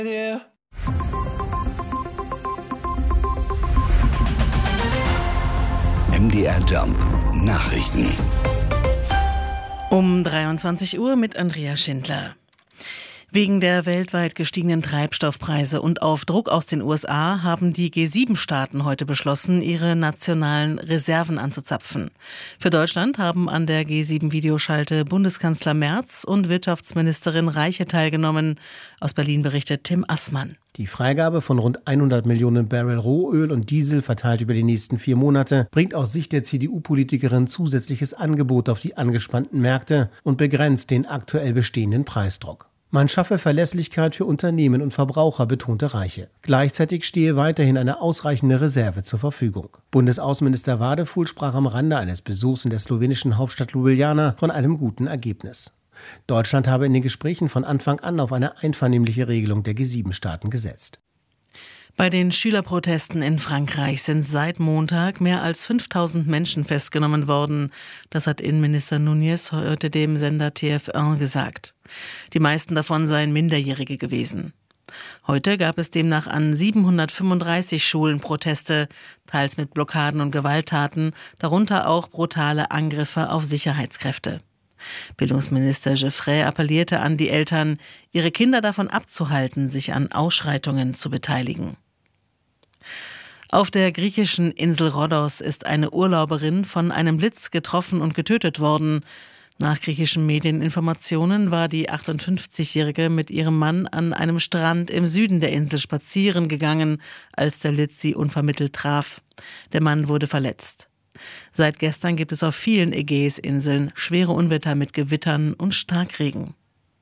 MDR Jump Nachrichten. Um 23 Uhr mit Andrea Schindler. Wegen der weltweit gestiegenen Treibstoffpreise und auf Druck aus den USA haben die G7-Staaten heute beschlossen, ihre nationalen Reserven anzuzapfen. Für Deutschland haben an der G7-Videoschalte Bundeskanzler Merz und Wirtschaftsministerin Reiche teilgenommen. Aus Berlin berichtet Tim Assmann. Die Freigabe von rund 100 Millionen Barrel Rohöl und Diesel verteilt über die nächsten 4 Monate bringt aus Sicht der CDU-Politikerin zusätzliches Angebot auf die angespannten Märkte und begrenzt den aktuell bestehenden Preisdruck. Man schaffe Verlässlichkeit für Unternehmen und Verbraucher, betonte Reiche. Gleichzeitig stehe weiterhin eine ausreichende Reserve zur Verfügung. Bundesaußenminister Wadefuhl sprach am Rande eines Besuchs in der slowenischen Hauptstadt Ljubljana von einem guten Ergebnis. Deutschland habe in den Gesprächen von Anfang an auf eine einvernehmliche Regelung der G7-Staaten gesetzt. Bei den Schülerprotesten in Frankreich sind seit Montag mehr als 5000 Menschen festgenommen worden. Das hat Innenminister Núñez heute dem Sender TF1 gesagt. Die meisten davon seien Minderjährige gewesen. Heute gab es demnach an 735 Schulen Proteste, teils mit Blockaden und Gewalttaten, darunter auch brutale Angriffe auf Sicherheitskräfte. Bildungsminister Giffray appellierte an die Eltern, ihre Kinder davon abzuhalten, sich an Ausschreitungen zu beteiligen. Auf der griechischen Insel Rhodos ist eine Urlauberin von einem Blitz getroffen und getötet worden. Nach griechischen Medieninformationen war die 58-Jährige mit ihrem Mann an einem Strand im Süden der Insel spazieren gegangen, als der Blitz sie unvermittelt traf. Der Mann wurde verletzt. Seit gestern gibt es auf vielen Ägäisinseln schwere Unwetter mit Gewittern und Starkregen.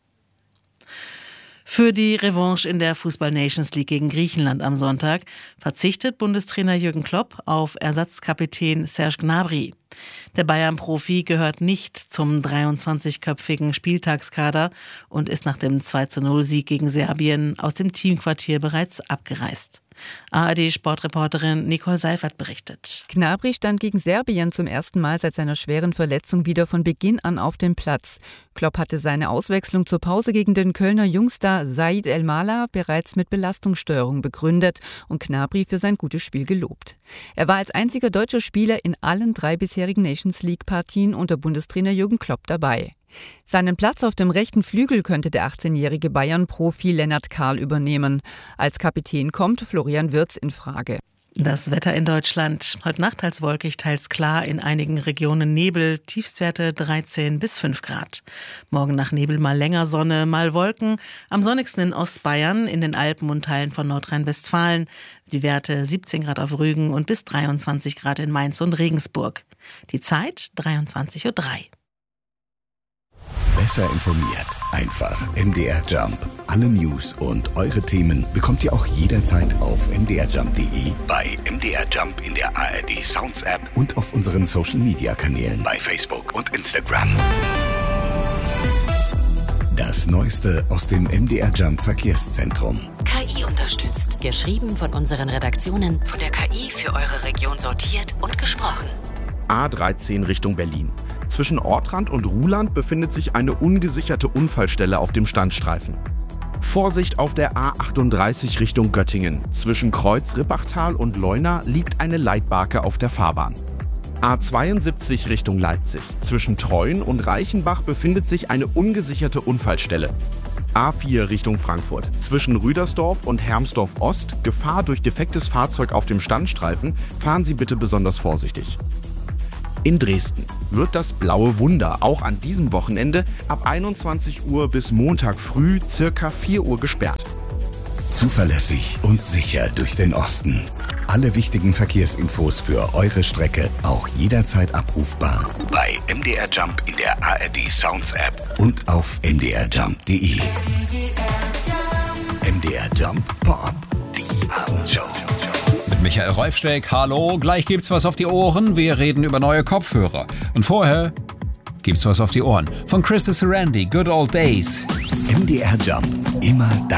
Für die Revanche in der Fußball-Nations League gegen Griechenland am Sonntag verzichtet Bundestrainer Jürgen Klopp auf Ersatzkapitän Serge Gnabry. Der Bayern-Profi gehört nicht zum 23-köpfigen Spieltagskader und ist nach dem 2:0-Sieg gegen Serbien aus dem Teamquartier bereits abgereist. ARD-Sportreporterin Nicole Seifert berichtet. Gnabry stand gegen Serbien zum ersten Mal seit seiner schweren Verletzung wieder von Beginn an auf dem Platz. Klopp hatte seine Auswechslung zur Pause gegen den Kölner Jungstar Said El-Mala bereits mit Belastungssteuerung begründet und Gnabry für sein gutes Spiel gelobt. Er war als einziger deutscher Spieler in allen 3 bisherigen Nations-League-Partien unter Bundestrainer Jürgen Klopp dabei. Seinen Platz auf dem rechten Flügel könnte der 18-jährige Bayern-Profi Lennart Kahl übernehmen. Als Kapitän kommt Florian Wirtz in Frage. Das Wetter in Deutschland. Heute Nacht teils wolkig, teils klar, in einigen Regionen Nebel, Tiefstwerte 13 bis 5 Grad. Morgen nach Nebel mal länger Sonne, mal Wolken. Am sonnigsten in Ostbayern, in den Alpen und Teilen von Nordrhein-Westfalen. Die Werte 17 Grad auf Rügen und bis 23 Grad in Mainz und Regensburg. Die Zeit 23:03 Uhr. Besser informiert. Einfach MDR Jump. Alle News und eure Themen bekommt ihr auch jederzeit auf mdrjump.de, bei MDR Jump in der ARD Sounds App und auf unseren Social Media Kanälen bei Facebook und Instagram. Das Neueste aus dem MDR Jump Verkehrszentrum. KI unterstützt. Geschrieben von unseren Redaktionen, von der KI für eure Region sortiert und gesprochen. A13 Richtung Berlin. Zwischen Ortrand und Ruhland befindet sich eine ungesicherte Unfallstelle auf dem Standstreifen. Vorsicht auf der A38 Richtung Göttingen. Zwischen Kreuz-Rippachtal und Leuna liegt eine Leitbarke auf der Fahrbahn. A72 Richtung Leipzig. Zwischen Treuen und Reichenbach befindet sich eine ungesicherte Unfallstelle. A4 Richtung Frankfurt. Zwischen Rüdersdorf und Hermsdorf Ost, Gefahr durch defektes Fahrzeug auf dem Standstreifen, fahren Sie bitte besonders vorsichtig. In Dresden wird das Blaue Wunder auch an diesem Wochenende ab 21 Uhr bis Montag früh circa 4 Uhr gesperrt. Zuverlässig und sicher durch den Osten. Alle wichtigen Verkehrsinfos für eure Strecke auch jederzeit abrufbar bei MDR Jump in der ARD Sounds App und auf mdrjump.de. MDR Jump Pop, die Abendshow. Mit Michael Reufsteck, hallo, gleich gibt's was auf die Ohren, wir reden über neue Kopfhörer. Und vorher gibt's was auf die Ohren. Von Chris Sarandon, Good Old Days. MDR Jump, immer da.